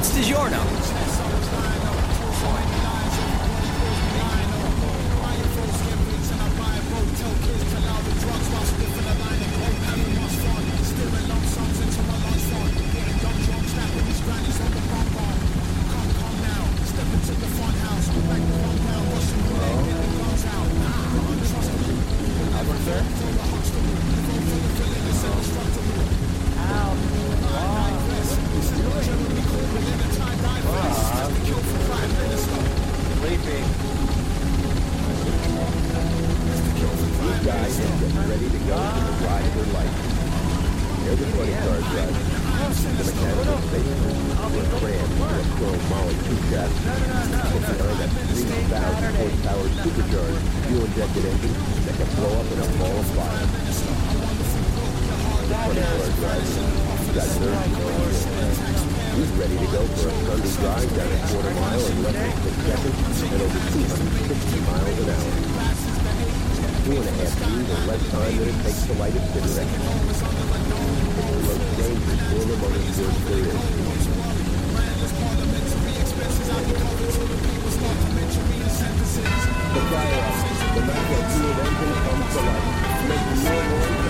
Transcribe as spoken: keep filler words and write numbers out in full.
It's DiGiorno. The fire up. The Macro fueled engine comes to life, making more noise